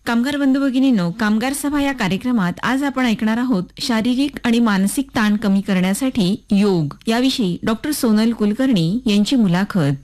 कामगार बंधू भगिनींनो, कामगार सभा या कार्यक्रमात आज आपण ऐकणार आहोत शारीरिक आणि मानसिक ताण कमी करण्यासाठी योग याविषयी डॉक्टर सोनल कुलकर्णी यांची मुलाखत.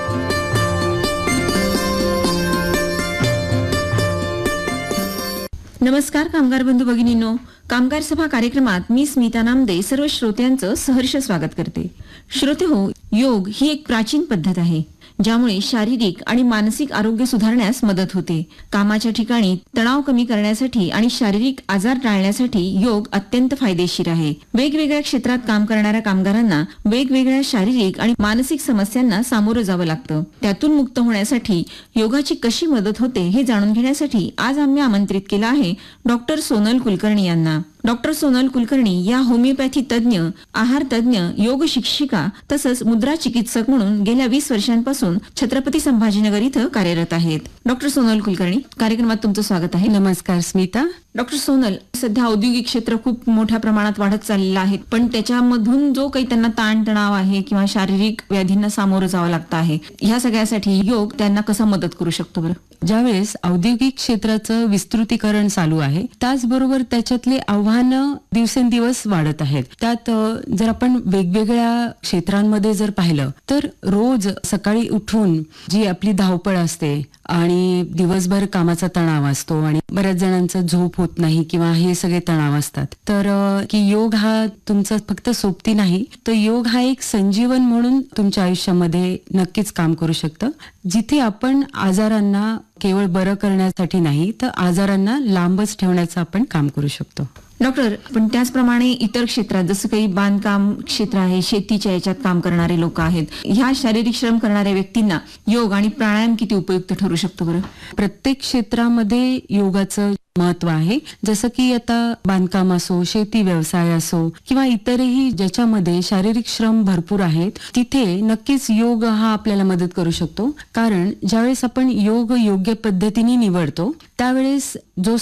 नमस्कार कामगार बंधू भगिनींनो, कामगार सभा कार्यक्रमात मी स्मिता नामदे सर्व श्रोत्यांचं सहर्ष स्वागत करते. श्रोते हो, योग ही एक प्राचीन पद्धत आहे ज्यामुळे शारीरिक आणि मानसिक आरोग्य सुधारण्यास मदत होते. कामाच्या ठिकाणी तणाव कमी करण्यासाठी आणि शारीरिक आजार टाळण्यासाठी योग अत्यंत फायदेशीर आहे. वेगवेगळ्या क्षेत्रात काम करणाऱ्या कामगारांना वेगवेगळ्या शारीरिक आणि मानसिक समस्यांना सामोरं जावं लागतं. त्यातून मुक्त होण्यासाठी योगाची कशी मदत होते हे जाणून घेण्यासाठी आज आम्ही आमंत्रित केलं आहे डॉक्टर सोनल कुलकर्णी यांना. डॉक्टर सोनल कुलकर्णी या होमिओपॅथी तज्ज्ञ, आहार तज्ज्ञ, योग शिक्षिका तसंच मुद्रा चिकित्सक म्हणून गेल्या 20 वर्षांपासून छत्रपती संभाजीनगर इथं कार्यरत आहेत. डॉक्टर सोनल कुलकर्णी, कार्यक्रमात तुमचं स्वागत आहे. नमस्कार स्मिता. डॉक्टर सोनल, सध्या औद्योगिक क्षेत्र खूप मोठ्या प्रमाणात वाढत चाललेलं आहे, पण त्याच्यामधून जो काही त्यांना ताणतणाव आहे किंवा शारीरिक व्याधींना सामोरं जावं लागतं आहे, ह्या सगळ्यासाठी योग त्यांना कसा मदत करू शकतो बरं? ज्यावेळेस औद्योगिक क्षेत्राचं विस्तृतीकरण चालू आहे, त्याचबरोबर त्याच्यातले आव्हानं दिवसेंदिवस वाढत आहेत. त्यात जर आपण वेगवेगळ्या क्षेत्रांमध्ये जर पाहिलं तर रोज सकाळी उठून जी आपली धावपळ असते आणि दिवसभर कामाचा तणाव असतो आणि बऱ्याच जणांचं झोप होत नाही किंवा हे सगळे तणाव असतात, तर की योग हा तुमचा फक्त सोबती नाही, तर योग हा एक संजीवन म्हणून तुमच्या आयुष्यामध्ये नक्कीच काम करू शकतं. जिथे आपण आजारांना केवळ बरं करण्यासाठी नाही, तर आजारांना लांबच ठेवण्याचं आपण काम करू शकतो. डॉक्टर, पण त्याचप्रमाणे इतर क्षेत्रात जसं काही बांधकाम क्षेत्र आहे, शेतीच्या याच्यात काम करणारे लोक आहेत, ह्या शारीरिक श्रम करणाऱ्या व्यक्तींना योग आणि प्राणायाम किती उपयुक्त ठरू शकतो बरं? प्रत्येक क्षेत्रामध्ये योगाचं महत्व आहे. जसं की आता बांधकाम असो, शेती व्यवसाय असो किंवा इतरही ज्याच्यामध्ये शारीरिक श्रम भरपूर आहेत, तिथे नक्कीच योग हा आपल्याला मदत करू शकतो. कारण ज्यावेळेस आपण योग योग्य पद्धतीने निवडतो त्यावेळेस जो